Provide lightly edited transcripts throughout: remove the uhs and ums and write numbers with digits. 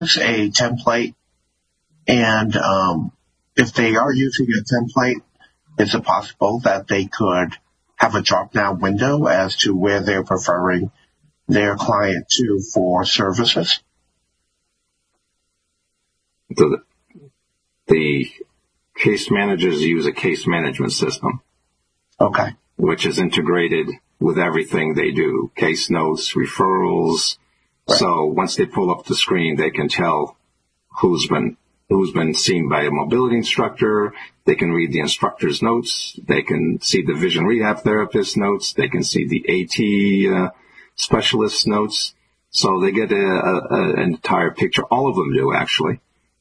a template, and if they are using a template, is it possible that they could have a drop-down window as to where they're preferring their client to for services? The case managers use a case management system. Okay. Which is integrated with everything they do, case notes, referrals. Right. So once they pull up the screen, they can tell who's been seen by a mobility instructor. They can read the instructor's notes. They can see the vision rehab therapist notes. They can see the AT specialist notes. So they get an entire picture. All of them do, actually.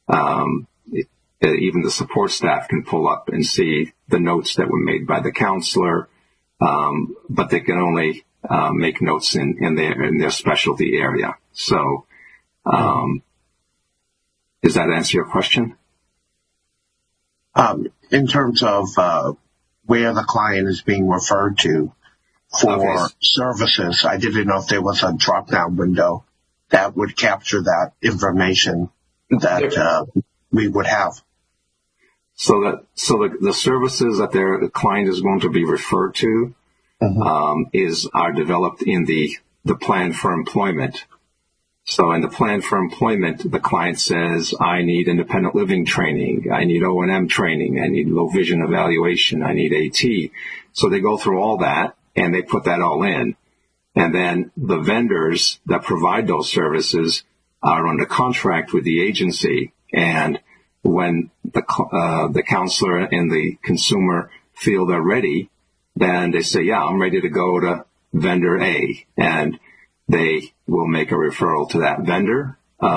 Even the support staff can pull up and see the notes that were made by the counselor, but they can only make notes in their specialty area. So, does that answer your question? In terms of where the client is being referred to for services, I didn't know if there was a drop-down window that would capture that information that we would have. So the services that their client is going to be referred to are developed in the plan for employment. So in the plan for employment, the client says, I need independent living training, I need O&M training, I need low vision evaluation, I need AT. So they go through all that and they put that all in. And then the vendors that provide those services are under contract with the agency, and when the counselor and the consumer feel they're ready, then they say, yeah, I'm ready to go to vendor A, and they will make a referral to that vendor,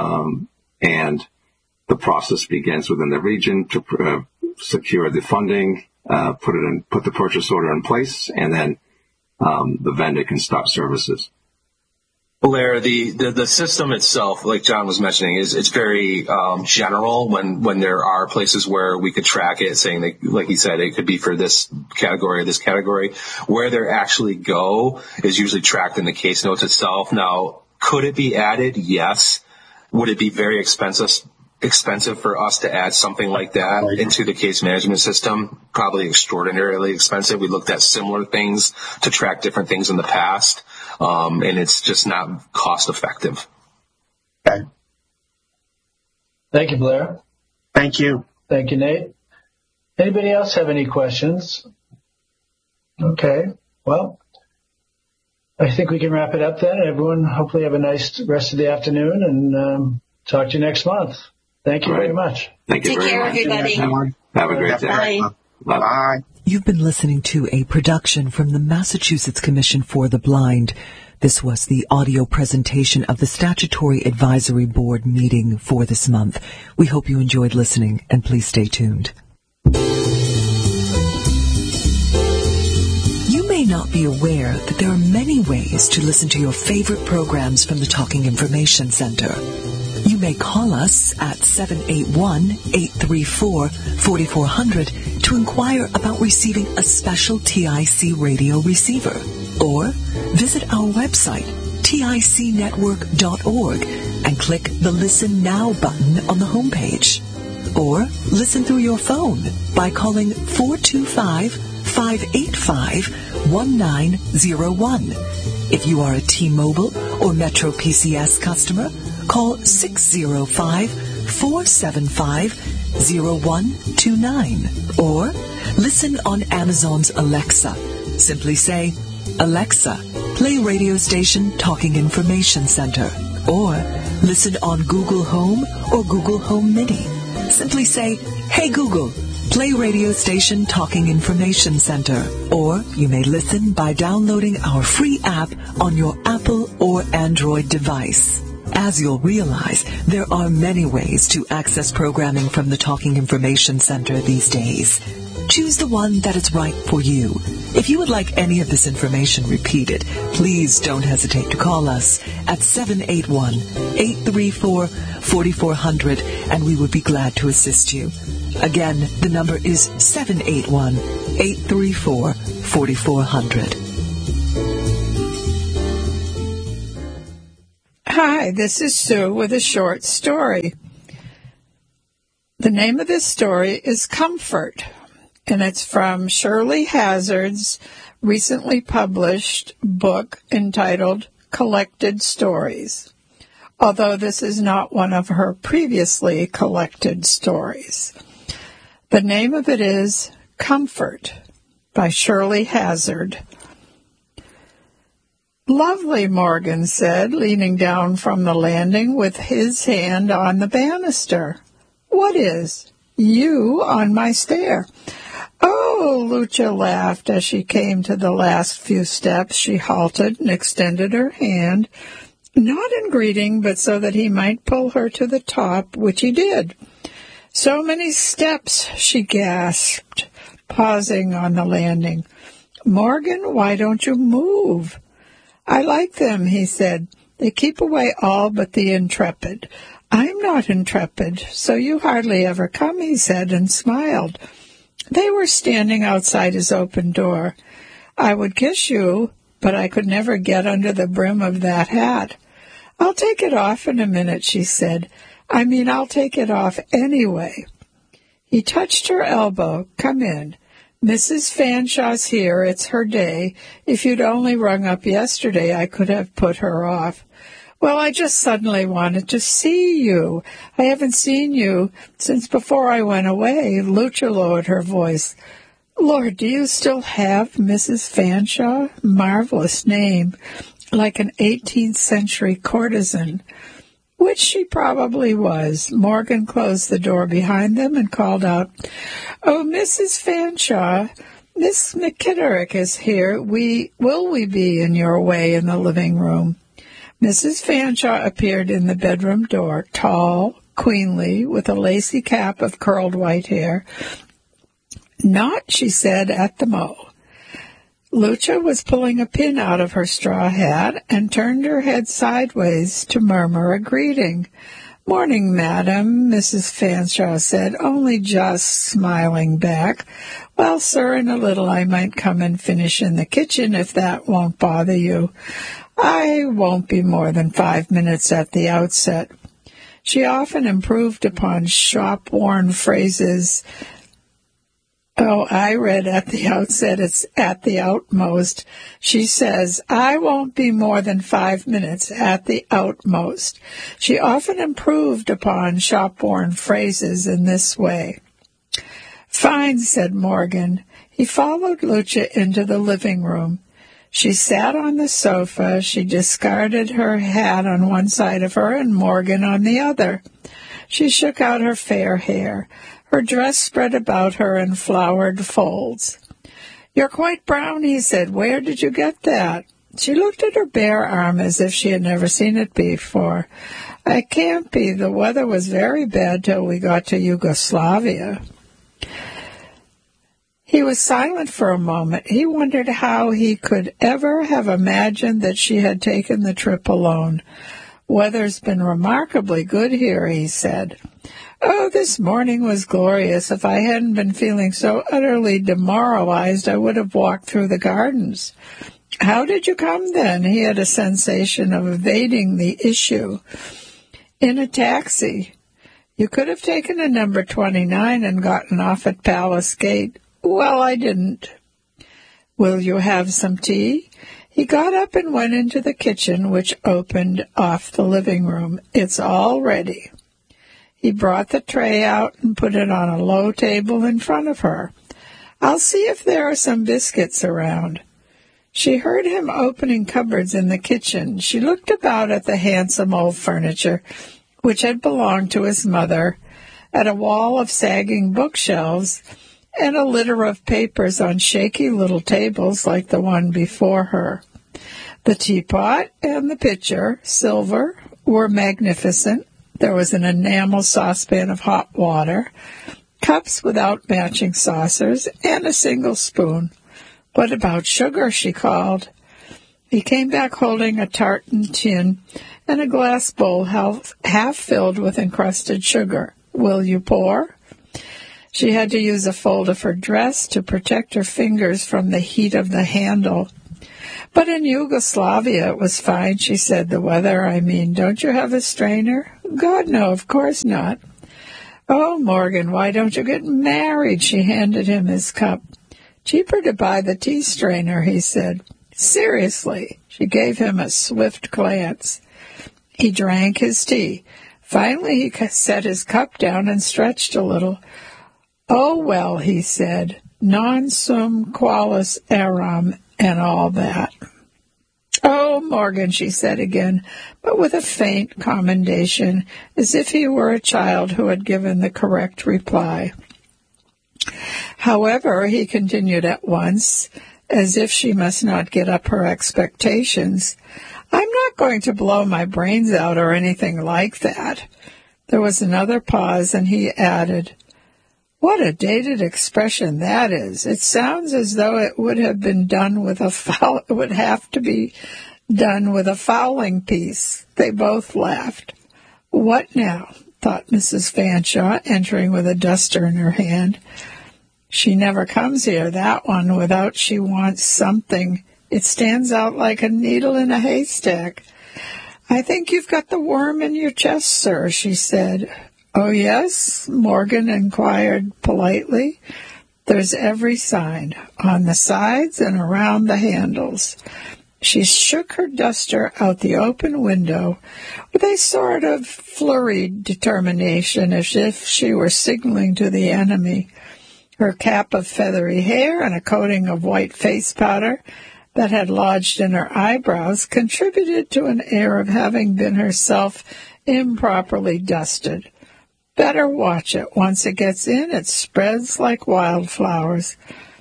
and the process begins within the region to secure the funding, put the purchase order in place, and then the vendor can start services. Blair, the system itself, like John was mentioning, it's very general when there are places where we could track it, saying that, like he said, it could be for this category. Where they actually go is usually tracked in the case notes itself. Now, could it be added? Yes. Would it be very expensive for us to add something like that into the case management system? Probably extraordinarily expensive. We looked at similar things to track different things in the past, and it's just not cost effective. Okay. Thank you, Blair. Thank you. Thank you, Nate. Anybody else have any questions? Okay. Well, I think we can wrap it up then. Everyone, hopefully have a nice rest of the afternoon, and talk to you next month. Thank you very much. Thank you very much. Take care, everybody. Have a great day. Bye. Bye. You've been listening to a production from the Massachusetts Commission for the Blind. This was the audio presentation of the Statutory Advisory Board meeting for this month. We hope you enjoyed listening, and please stay tuned. You may not be aware that there are many ways to listen to your favorite programs from the Talking Information Center. You may call us at 781-834-4400 to inquire about receiving a special TIC radio receiver, or visit our website, ticnetwork.org, and click the Listen Now button on the homepage. Or listen through your phone by calling 425-585-1901. If you are a T-Mobile or Metro PCS customer, call 605-475-0129. Or listen on Amazon's Alexa. Simply say, Alexa, play radio station Talking Information Center. Or listen on Google Home or Google Home Mini. Simply say, Hey Google, play radio station Talking Information Center. Or you may listen by downloading our free app on your Apple or Android device. As you'll realize, there are many ways to access programming from the Talking Information Center these days. Choose the one that is right for you. If you would like any of this information repeated, please don't hesitate to call us at 781-834-4400, and we would be glad to assist you. Again, the number is 781-834-4400. Hi. Hi, this is Sue with a short story. The name of this story is Comfort, and it's from Shirley Hazard's recently published book entitled Collected Stories, although this is not one of her previously collected stories. The name of it is Comfort by Shirley Hazard. Lovely, Morgan said, leaning down from the landing with his hand on the banister. What is? You on my stair. Oh, Lucia laughed as she came to the last few steps. She halted and extended her hand, not in greeting, but so that he might pull her to the top, which he did. So many steps, she gasped, pausing on the landing. Morgan, why don't you move? I like them, he said. They keep away all but the intrepid. I'm not intrepid, so you hardly ever come, he said, and smiled. They were standing outside his open door. I would kiss you, but I could never get under the brim of that hat. I'll take it off in a minute, she said. I'll take it off anyway. He touched her elbow. Come in. Mrs. Fanshaw's here. It's her day. If you'd only rung up yesterday, I could have put her off. Well, I just suddenly wanted to see you. I haven't seen you since before I went away. Lucia lowered her voice. Lord, do you still have Mrs. Fanshawe? Marvelous name, like an 18th century courtesan. Which she probably was. Morgan closed the door behind them and called out, Oh, Mrs. Fanshawe, Miss McKitterick is here. Will we be in your way in the living room? Mrs. Fanshawe appeared in the bedroom door, tall, queenly, with a lacy cap of curled white hair. Not, she said, at the mo. Lucia was pulling a pin out of her straw hat and turned her head sideways to murmur a greeting. Morning, madam, Mrs. Fanshawe said, only just smiling back. Well, sir, in a little I might come and finish in the kitchen if that won't bother you. I won't be more than 5 minutes at the outset. She often improved upon shop-worn phrases. Oh, I read at the outset, it's at the outmost. She says, I won't be more than 5 minutes at the outmost. She often improved upon shop-worn phrases in this way. Fine, said Morgan. He followed Lucia into the living room. She sat on the sofa. She discarded her hat on one side of her and Morgan on the other. She shook out her fair hair. Her dress spread about her in flowered folds. You're quite brown, he said. Where did you get that? She looked at her bare arm as if she had never seen it before. I can't be. The weather was very bad till we got to Yugoslavia. He was silent for a moment. He wondered how he could ever have imagined that she had taken the trip alone. Weather's been remarkably good here, he said. Oh, this morning was glorious. If I hadn't been feeling so utterly demoralized, I would have walked through the gardens. How did you come then? He had a sensation of evading the issue. In a taxi. You could have taken a number 29 and gotten off at Palace Gate. Well, I didn't. Will you have some tea? He got up and went into the kitchen, which opened off the living room. It's all ready. He brought the tray out and put it on a low table in front of her. I'll see if there are some biscuits around. She heard him opening cupboards in the kitchen. She looked about at the handsome old furniture, which had belonged to his mother, at a wall of sagging bookshelves, and a litter of papers on shaky little tables like the one before her. The teapot and the pitcher, silver, were magnificent. There was an enamel saucepan of hot water, cups without matching saucers, and a single spoon. What about sugar? She called. He came back holding a tartan tin and a glass bowl half filled with encrusted sugar. Will you pour? She had to use a fold of her dress to protect her fingers from the heat of the handle. But in Yugoslavia it was fine, she said. The weather, I mean, don't you have a strainer? God, no, of course not. Oh, Morgan, why don't you get married? She handed him his cup. Cheaper to buy the tea strainer, he said. Seriously. She gave him a swift glance. He drank his tea. Finally, he set his cup down and stretched a little. Oh, well, he said, non sum qualis eram and all that. Oh, Morgan, she said again, but with a faint commendation, as if he were a child who had given the correct reply. However, he continued at once, as if she must not get up her expectations, I'm not going to blow my brains out or anything like that. There was another pause, and he added, What a dated expression that is. It sounds as though it would have been done with it would have to be done with a fowling piece. They both laughed. What now? Thought Mrs. Fanshawe, entering with a duster in her hand. She never comes here, that one, without she wants something. It stands out like a needle in a haystack. I think you've got the worm in your chest, sir, she said. Oh, yes? Morgan inquired politely. There's every sign, on the sides and around the handles. She shook her duster out the open window with a sort of flurried determination, as if she were signaling to the enemy. Her cap of feathery hair and a coating of white face powder that had lodged in her eyebrows contributed to an air of having been herself improperly dusted. Better watch it. Once it gets in, it spreads like wildflowers.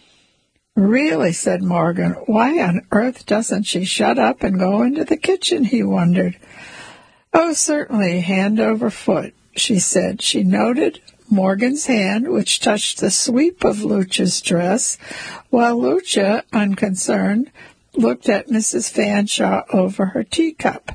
Really, said Morgan, why on earth doesn't she shut up and go into the kitchen, he wondered. Oh, certainly, hand over foot, she said. She noted Morgan's hand, which touched the sweep of Lucia's dress, while Lucia, unconcerned, looked at Mrs. Fanshawe over her teacup.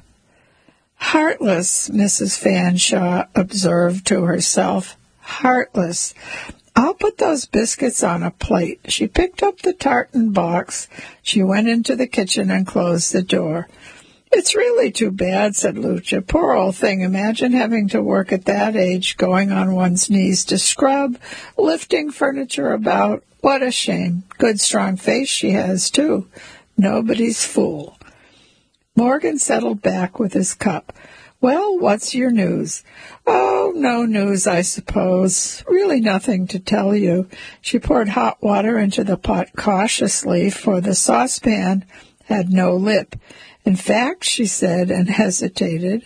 Heartless, Mrs. Fanshawe observed to herself. Heartless. I'll put those biscuits on a plate. She picked up the tartan box. She went into the kitchen and closed the door. It's really too bad, said Lucia. Poor old thing. Imagine having to work at that age, going on one's knees to scrub, lifting furniture about. What a shame. Good strong face she has, too. Nobody's fool. Morgan settled back with his cup. Well, what's your news? Oh, no news, I suppose. Really nothing to tell you. She poured hot water into the pot cautiously, for the saucepan had no lip. In fact, she said, and hesitated.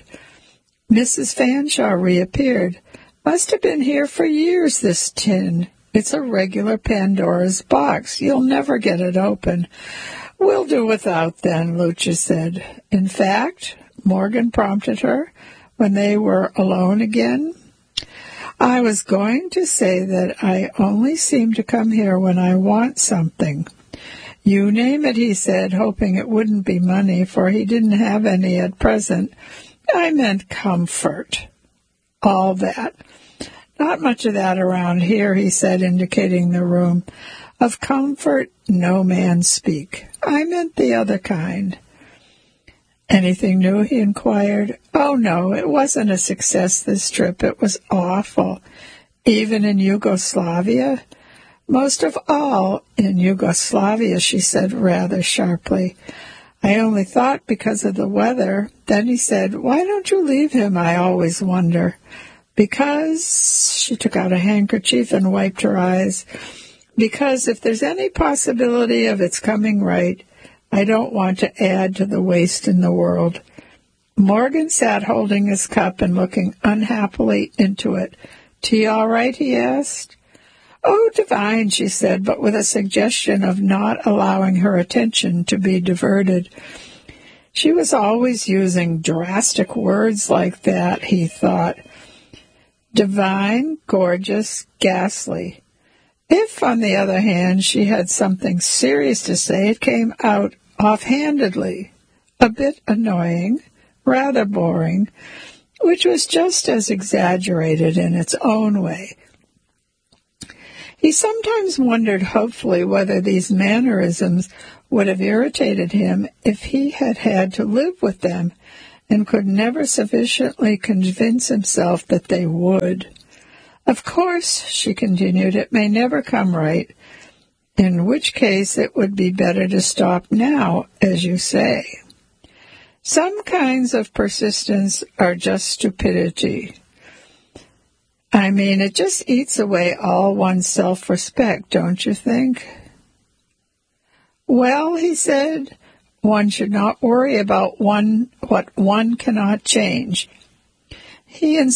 Mrs. Fanshawe reappeared. Must have been here for years, this tin. It's a regular Pandora's box. You'll never get it open. We'll do without, then, Lucia said. In fact, Morgan prompted her, when they were alone again. I was going to say that I only seem to come here when I want something. You name it, he said, hoping it wouldn't be money, for he didn't have any at present. I meant comfort. All that. Not much of that around here, he said, indicating the room. Of comfort no man speak. I meant the other kind. Anything new, he inquired. Oh, no, it wasn't a success, this trip. It was awful. Even in Yugoslavia? Most of all in Yugoslavia, she said rather sharply. I only thought because of the weather. Then he said, Why don't you leave him, I always wonder. Because, she took out a handkerchief and wiped her eyes, because if there's any possibility of its coming right, I don't want to add to the waste in the world. Morgan sat holding his cup and looking unhappily into it. Tea all right, he asked. Oh, divine, she said, but with a suggestion of not allowing her attention to be diverted. She was always using drastic words like that, he thought. Divine, gorgeous, ghastly. If, on the other hand, she had something serious to say, it came out offhandedly, a bit annoying, rather boring, which was just as exaggerated in its own way. He sometimes wondered hopefully whether these mannerisms would have irritated him if he had had to live with them and could never sufficiently convince himself that they would. Of course, she continued, it may never come right, in which case it would be better to stop now, as you say. Some kinds of persistence are just stupidity. I mean, it just eats away all one's self-respect, don't you think? Well, he said, one should not worry about what one cannot change. I'm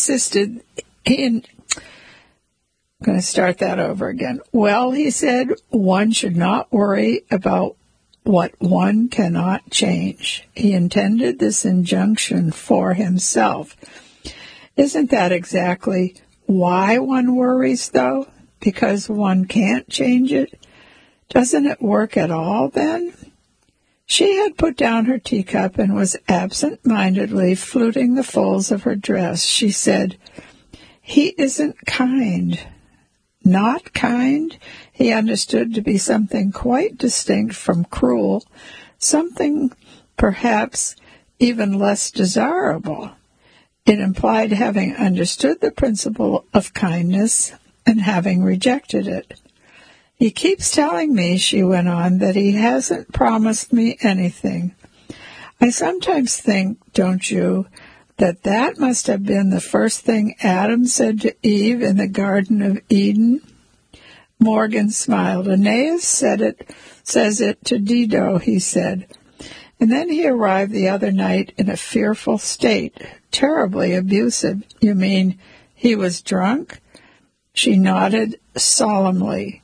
going to start that over again. Well, he said, one should not worry about what one cannot change. He intended this injunction for himself. Isn't that exactly why one worries, though? Because one can't change it? Doesn't it work at all, then? She had put down her teacup and was absent-mindedly fluting the folds of her dress. She said, "He isn't kind." Not kind, he understood to be something quite distinct from cruel, something perhaps even less desirable. It implied having understood the principle of kindness and having rejected it. He keeps telling me, she went on, that he hasn't promised me anything. I sometimes think, don't you, that must have been the first thing Adam said to Eve in the Garden of Eden? Morgan smiled. Aeneas says it to Dido, he said. And then he arrived the other night in a fearful state, terribly abusive. You mean he was drunk? She nodded solemnly.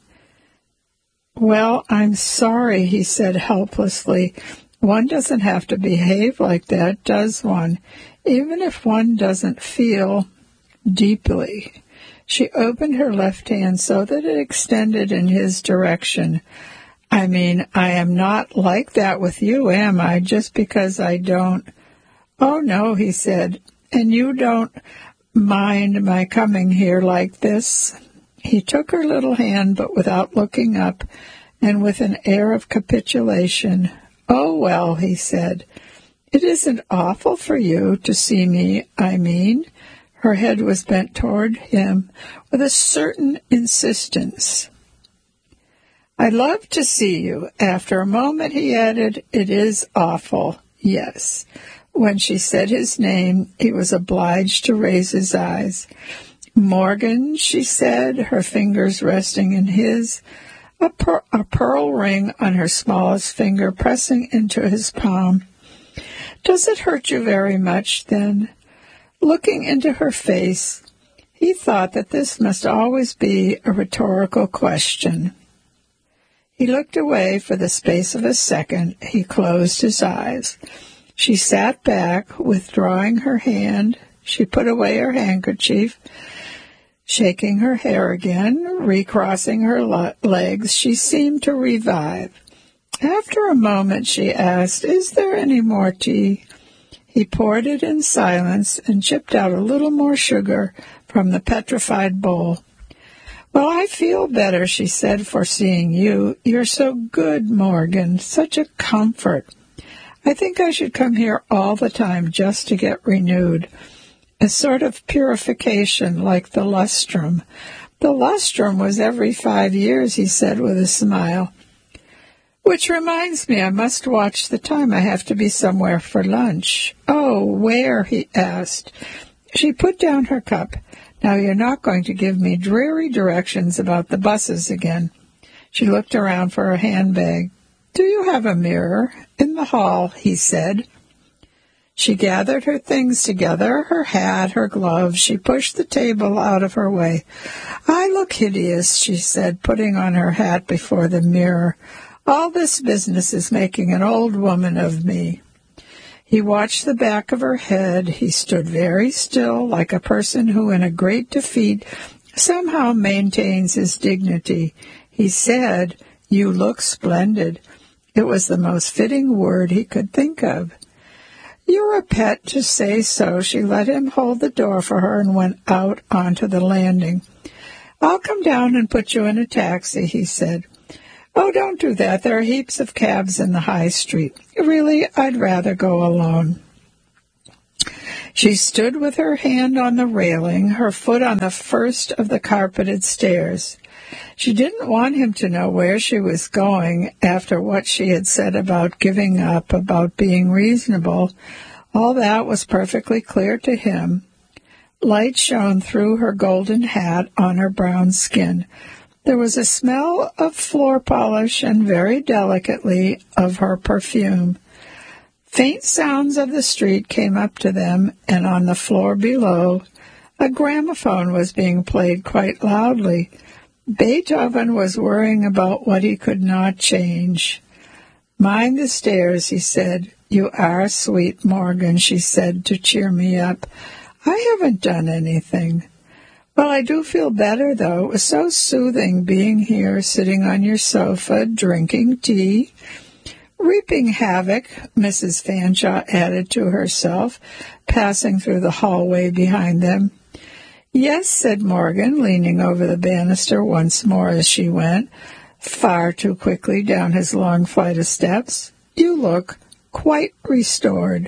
Well, I'm sorry, he said helplessly. One doesn't have to behave like that, does one? Even if one doesn't feel deeply. She opened her left hand so that it extended in his direction. I mean, I am not like that with you, am I? Just because I don't... Oh, no, he said. And you don't mind my coming here like this? He took her little hand, but without looking up, and with an air of capitulation. Oh, well, he said. It isn't awful for you to see me, I mean. Her head was bent toward him with a certain insistence. I love to see you. After a moment, he added, it is awful, yes. When she said his name, he was obliged to raise his eyes. Morgan, she said, her fingers resting in his, a pearl ring on her smallest finger pressing into his palm. Does it hurt you very much, then? Looking into her face, he thought that this must always be a rhetorical question. He looked away for the space of a second. He closed his eyes. She sat back, withdrawing her hand. She put away her handkerchief, shaking her hair again, recrossing her legs. She seemed to revive. After a moment, she asked, is there any more tea? He poured it in silence and chipped out a little more sugar from the petrified bowl. Well, I feel better, she said, for seeing you. You're so good, Morgan, such a comfort. I think I should come here all the time just to get renewed. A sort of purification like the lustrum. The lustrum was every 5 years, he said with a smile. Which reminds me, I must watch the time. I have to be somewhere for lunch. Oh, where? He asked. She put down her cup. Now you're not going to give me dreary directions about the buses again. She looked around for her handbag. Do you have a mirror? In the hall, he said. She gathered her things together, her hat, her gloves. She pushed the table out of her way. I look hideous, she said, putting on her hat before the mirror. All this business is making an old woman of me. He watched the back of her head. He stood very still, like a person who in a great defeat somehow maintains his dignity. He said, you look splendid. It was the most fitting word he could think of. You're a pet to say so. She let him hold the door for her and went out onto the landing. I'll come down and put you in a taxi, he said. Oh, don't do that. There are heaps of cabs in the high street. Really, I'd rather go alone. She stood with her hand on the railing, her foot on the first of the carpeted stairs. She didn't want him to know where she was going after what she had said about giving up, about being reasonable. All that was perfectly clear to him. Light shone through her golden hat on her brown skin. There was a smell of floor polish and very delicately of her perfume. Faint sounds of the street came up to them, and on the floor below, a gramophone was being played quite loudly. Beethoven was worrying about what he could not change. "Mind the stairs," he said. "You are sweet, Morgan," she said to cheer me up. "I haven't done anything." "Well, I do feel better, though. It was so soothing being here, sitting on your sofa, drinking tea." "Reaping havoc," Mrs. Fanshawe added to herself, passing through the hallway behind them. "Yes," said Morgan, leaning over the banister once more as she went, far too quickly down his long flight of steps. "You look quite restored."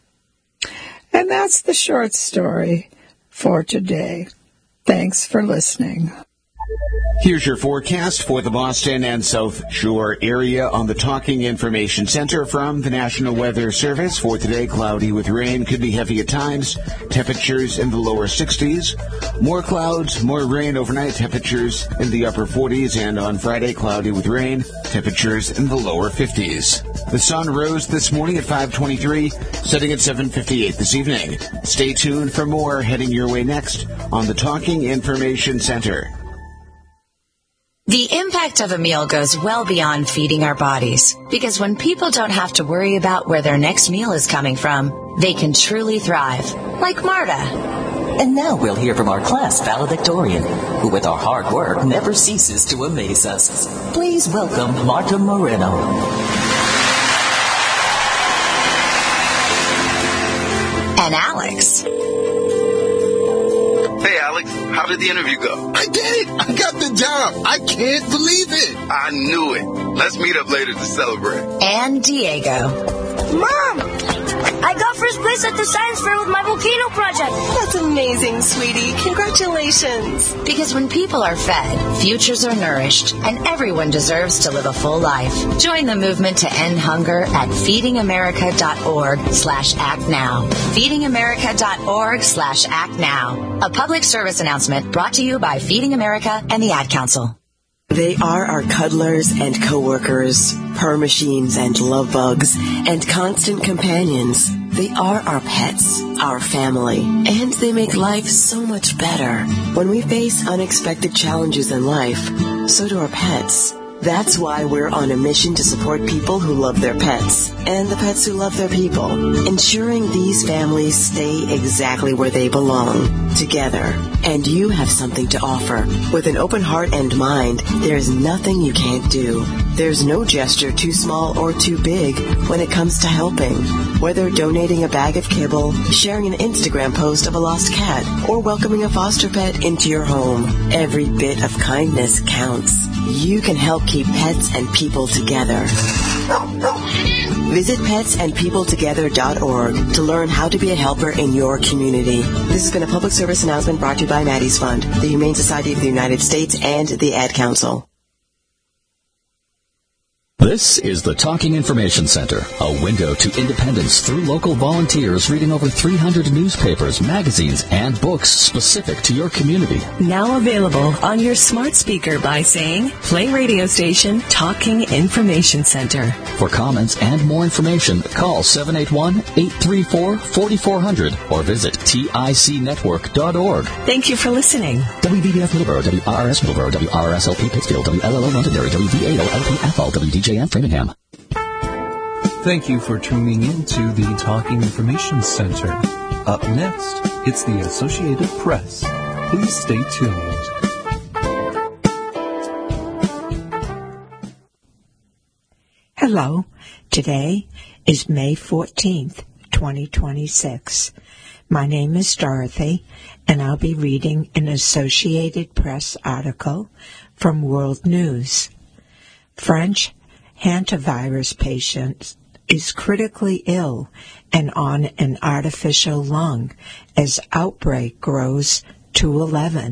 And that's the short story for today. Thanks for listening. Here's your forecast for the Boston and South Shore area on the Talking Information Center from the National Weather Service. For today, cloudy with rain, could be heavy at times. Temperatures in the lower 60s. More clouds, more rain overnight. Temperatures in the upper 40s. And on Friday, cloudy with rain. Temperatures in the lower 50s. The sun rose this morning at 5:23, setting at 7:58 this evening. Stay tuned for more heading your way next on the Talking Information Center. The impact of a meal goes well beyond feeding our bodies, because when people don't have to worry about where their next meal is coming from, they can truly thrive, like Marta. And now we'll hear from our class valedictorian, who with our hard work never ceases to amaze us. Please welcome Marta Moreno. And Alex. Hey, Alex, how did the interview go? I did it! I got the job! I can't believe it! I knew it. Let's meet up later to celebrate. And Diego. Mom! I got first place at the science fair with my volcano project. That's amazing, sweetie. Congratulations. Because when people are fed, futures are nourished, and everyone deserves to live a full life. Join the movement to end hunger at feedingamerica.org/actnow. feedingamerica.org/actnow. A public service announcement brought to you by Feeding America and the Ad Council. They are our cuddlers and coworkers, purr machines and love bugs, and constant companions. They are our pets, our family, and they make life so much better. When we face unexpected challenges in life, so do our pets. That's why we're on a mission to support people who love their pets and the pets who love their people, ensuring these families stay exactly where they belong, together. And you have something to offer. With an open heart and mind, there's nothing you can't do. There's no gesture too small or too big when it comes to helping. Whether donating a bag of kibble, sharing an Instagram post of a lost cat, or welcoming a foster pet into your home, every bit of kindness counts. You can help keep pets and people together. Visit petsandpeopletogether.org to learn how to be a helper in your community. This has been a public service announcement brought to you by Maddie's Fund, the Humane Society of the United States, and the Ad Council. This is the Talking Information Center, a window to independence through local volunteers reading over 300 newspapers, magazines, and books specific to your community. Now available on your smart speaker by saying, play radio station Talking Information Center. For comments and more information, call 781-834-4400 or visit ticnetwork.org. Thank you for listening. WBBF Middleborough, WRRS Middleborough, WRSLP Pittsfield, WLLO Londonderry, WVAO LP Athol, WDJM Framingham. Thank you for tuning in to the Talking Information Center. Up next, it's the Associated Press. Please stay tuned. Hello. Today is May 14th, 2026. My name is Dorothy, and I'll be reading an Associated Press article from World News. French hantavirus patient is critically ill and on an artificial lung as outbreak grows to 11.